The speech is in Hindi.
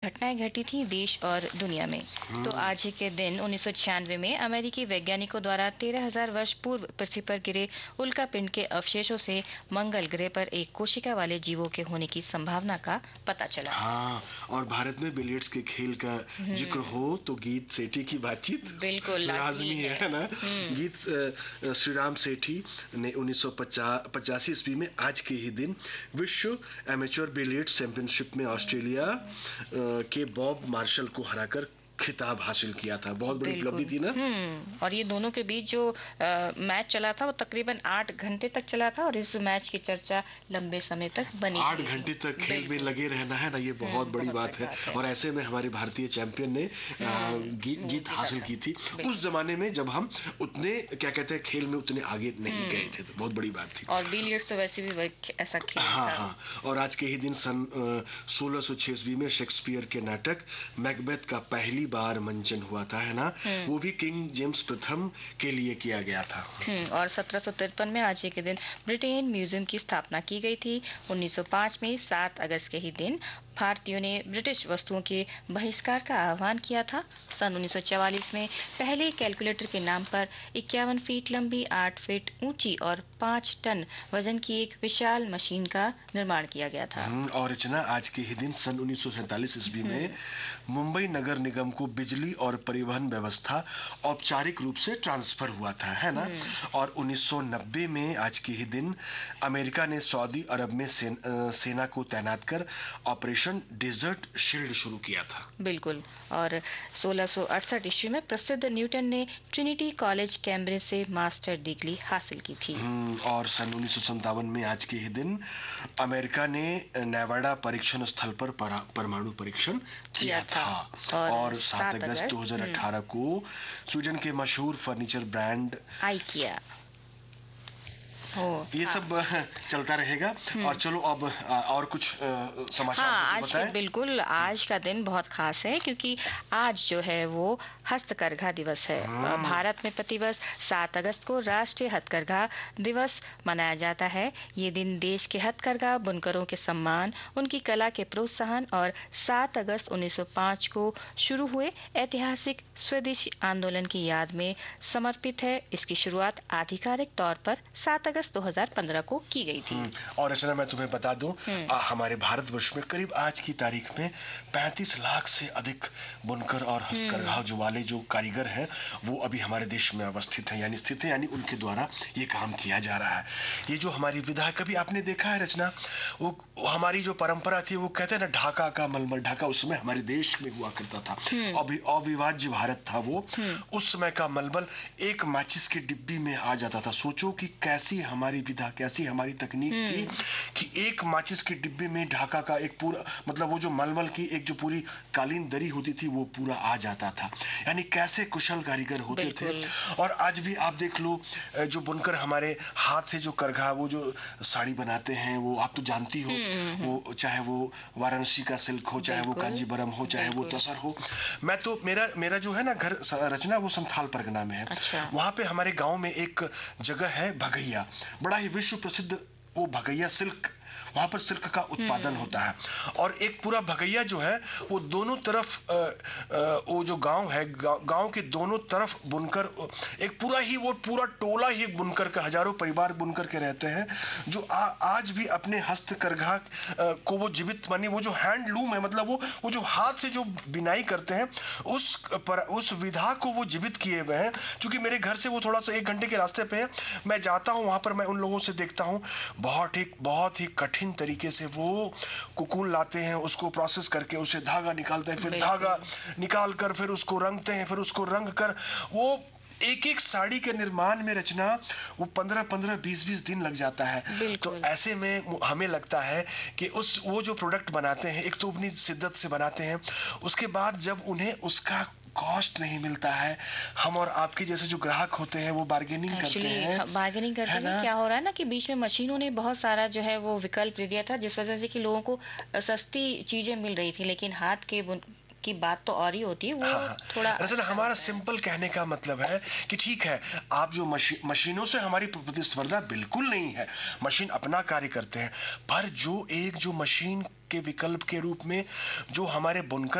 घटनाएं घटी थी देश और दुनिया में। तो आज ही के दिन 1996 में अमेरिकी वैज्ञानिकों द्वारा 13,000 वर्ष पूर्व पृथ्वी पर गिरे उल्कापिंड के अवशेषों से मंगल ग्रह पर एक कोशिका वाले जीवों के होने की संभावना का पता चला। हाँ, और भारत में बिलियर्ड्स के खेल का जिक्र हो तो गीत सेठी की बातचीत बिल्कुल लाजमी है ना। गीत श्रीराम सेठी ने 1985 ईस्वी में आज के ही दिन विश्व एमेच्योर बिलियर्ड्स चैंपियनशिप में ऑस्ट्रेलिया के बॉब मार्शल को हराकर खिताब हासिल किया था। बहुत बड़ी उपलब्धि थी ना। और ये दोनों के बीच जो मैच चला था वो तकरीबन 8 घंटे तक चला था और इस मैच की चर्चा लंबे समय तक बनी। 8 घंटे तक खेल में लगे रहना है ना, ये बहुत बड़ी बात है। और ऐसे में हमारे भारतीय चैंपियन ने जीत हासिल की थी उस जमाने में जब हम उतने क्या कहते हैं खेल में उतने आगे नहीं गए थे। तो बहुत बड़ी बात थी। और बिलियर्ड्स तो वैसे भी ऐसा खेल था। हाँ। और आज के ही दिन सन 1606 ईस्वी में शेक्सपियर के नाटक मैकबेथ का पहली बार मंचन हुआ था, है ना। वो भी किंग जेम्स प्रथम के लिए किया गया था। और 1753 में आज के दिन ब्रिटेन म्यूजियम की स्थापना की गई थी। 1905 में 7 अगस्त के ही दिन भारतीयों ने ब्रिटिश वस्तुओं के बहिष्कार का आह्वान किया था। सन 1944 में पहले कैलकुलेटर के नाम पर 51 फीट लंबी, 8 फीट ऊंची और 5 टन वजन की एक विशाल मशीन का निर्माण किया गया था। और रचना आज के ही दिन सन 1947 ईस्वी में मुंबई नगर निगम को बिजली और परिवहन व्यवस्था औपचारिक रूप से ट्रांसफर हुआ था, है ना। और 1990 में आज के ही दिन अमेरिका ने सऊदी अरब में सेना को तैनात कर ऑपरेशन डेजर्ट शील्ड शुरू किया था। बिल्कुल। और 1668 ईस्वी में प्रसिद्ध न्यूटन ने ट्रिनिटी कॉलेज कैम्ब्रिज से मास्टर डिग्री हासिल की थी। और सन 1957 में आज के ही दिन अमेरिका ने नेवाडा परीक्षण स्थल पर परमाणु परीक्षण किया था। और 7 अगस्त 2018 को स्वीडन के मशहूर फर्नीचर ब्रांड आइकिया ये सब चलता रहेगा। और चलो अब और कुछ समाचार आज बिल्कुल आज का दिन बहुत खास है क्योंकि आज जो है वो हस्तकरघा दिवस है। भारत में प्रतिवर्ष 7 अगस्त को राष्ट्रीय हथकरघा दिवस मनाया जाता है। ये दिन देश के हथकरघा बुनकरों के सम्मान, उनकी कला के प्रोत्साहन और 7 अगस्त 1905 को शुरू हुए ऐतिहासिक स्वदेशी आंदोलन की याद में समर्पित है। इसकी शुरुआत आधिकारिक तौर पर 7 अगस्त 2015 को की गई थी। और रचना मैं तुम्हें बता दूं हमारे भारतवर्ष में करीब आज की तारीख में 35 लाख से अधिक बुनकर और हस्तकरघा वाले जो कारीगर हैं वो अभी हमारे देश में अवस्थित हैं, यानी स्थित हैं, यानी उनके द्वारा ये काम किया जा रहा है। ये जो हमारी विधा कभी आपने देखा है रचना, वो हमारी जो परंपरा थी वो कहते हैं ना ढाका का मलमल ढाका उस समय हमारे देश में हुआ करता था। अविभाज्य भारत था वो। उस समय का मलमल एक माचिस की डिब्बी में आ जाता था। सोचो कि कैसी हमारी विधा, कैसी हमारी तकनीक थी कि एक माचिस की डिब्बी में ढाका का एक पूरा मतलब वो जो मलमल की एक जो पूरी कालीन दरी होती थी वो पूरा आ जाता था। यानी कैसे कुशल कारीगर होते थे। और आज भी आप देख लो जो बुनकर हमारे हाथ से जो करघा वो जो साड़ी बनाते हैं वो आप तो जानती हो, वो चाहे वो वाराणसी का सिल्क हो, चाहे वो कांजीवरम हो, चाहे वो तसर हो। मैं तो मेरा जो है ना घर रचना वो संथाल परगना में है। वहां पे हमारे गांव में एक जगह है भगैया, बड़ा ही विश्व प्रसिद्ध वो भगैया सिल्क, वहां पर सिल्क का उत्पादन होता है। और एक पूरा भगैया जो है वो दोनों तरफ वो जो गांव है गांव के दोनों तरफ बुनकर एक पूरा ही वो पूरा टोला ही बुनकर का हजारों परिवार बुनकर के रहते हैं जो आज भी अपने हस्तकरघा को वो जीवित मानी वो जो हैंडलूम है मतलब वो जो हाथ से जो बिनाई करते हैं उस विधा को वो जीवित किए हुए हैं। क्योंकि मेरे घर से वो थोड़ा सा 1 घंटे के रास्ते पे है, मैं जाता हूं वहां पर, मैं उन लोगों से देखता हूं बहुत ही कठिन तरीके से वो कुकुन लाते हैं, उसको प्रोसेस करके उसे धागा निकालते हैं, फिर धागा निकाल कर फिर उसको रंगते हैं, फिर उसको रंग कर वो एक साड़ी के निर्माण में रचना वो 15-15, 20-20 दिन लग जाता है। तो ऐसे में हमें लगता है कि वो जो प्रोडक्ट बनाते हैं एक तो अपनी शिद्दत से बनाते हैं, उसके बाद जब उन्हें उसका कॉस्ट नहीं मिलता है, हम और आपके जैसे जो ग्राहक होते हैं वो बार्गेनिंग करते हैं। क्या हो रहा है ना कि बीच में मशीनों ने बहुत सारा जो है वो विकल्प दे दिया था जिस वजह से कि लोगों को सस्ती चीजें मिल रही थी, लेकिन हाथ के की बात तो और ही होती है वो थोड़ा दरअसल हमारा सिंपल कहने का मतलब है कि ठीक है आप जो मशीनों से हमारी प्रतिस्पर्धा बिल्कुल नहीं है, मशीन अपना कार्य करते हैं, पर जो मशीन के विकल्प के रूप में जो हमारे बुनकर